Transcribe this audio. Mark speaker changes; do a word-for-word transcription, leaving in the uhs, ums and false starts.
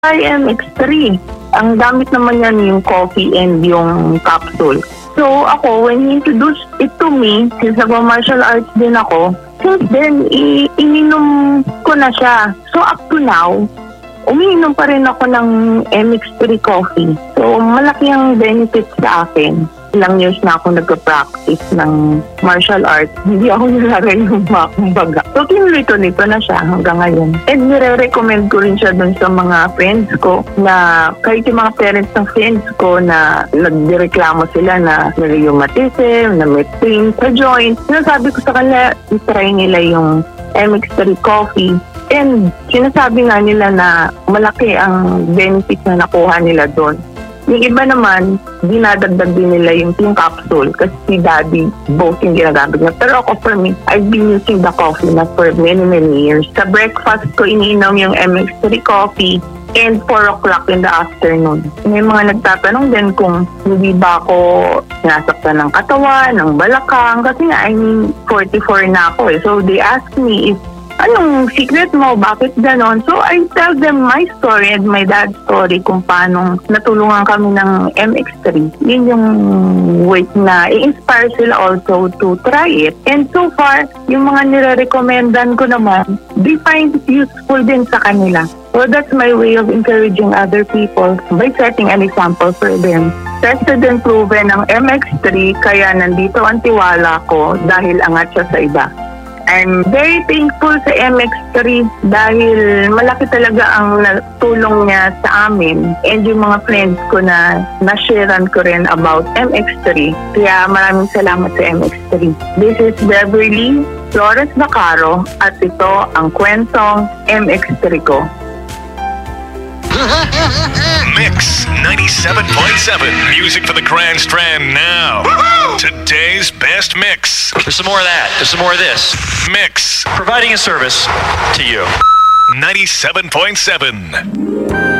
Speaker 1: I M X three. Ang gamit naman yan yung coffee and yung capsule. So ako, when he introduced it to me, since nagma-martial arts din ako, since then, i- ininom ko na siya. So up to now, umiinom pa rin ako ng M X three coffee. So malaki ang benefits sa akin. Ilang years na ako nagka-practice ng martial arts. Hindi ako nilagay yung kumbaga. So tinuloy ko nito na siya hanggang ngayon. And nire-recommend ko rin siya dun sa mga friends ko na kahit yung mga parents ng friends ko na nagreklamo sila na may rheumatism, na may pain sa joint. Sinasabi ko sa kanila, itry nila yung M X three coffee. And sinasabi nga nila na malaki ang benefit na nakuha nila doon. Yung iba naman, dinadagdag din nila yung, yung capsule kasi si daddy, both yung ginagamit niya. Pero ako for me, I've been using the coffee na for many, many years. Sa breakfast ko, iniinom yung M X three coffee and four o'clock in the afternoon. May mga nagtatanong din kung hindi ba ako nasaktan ng katawan, ng balakang, kasi nga I'm forty-four na ako eh. So they asked me if anong secret mo? Bakit ganon? So, I tell them my story and my dad's story kung paano natulungan kami ng M X three. Yun yung way na i-inspire sila also to try it. And so far, yung mga nire-recommendan ko naman, they find it useful din sa kanila. So, that's my way of encouraging other people by setting an example for them. Tested and proven ng M X three, kaya nandito ang tiwala ko dahil angat siya sa iba. I'm very thankful sa M X three dahil malaki talaga ang tulong niya sa amin and yung mga friends ko na na-sharean ko rin about M X three. Kaya maraming salamat sa M X three. This is Beverly Flores Bacaro at ito ang kwentong M X three ko.
Speaker 2: Mix ninety-seven point seven. Music for the Grand Strand now. Woo-hoo! Today's best mix.
Speaker 3: There's some more of that. There's some more of this.
Speaker 2: Mix
Speaker 3: Providing a service to you.
Speaker 2: ninety-seven point seven.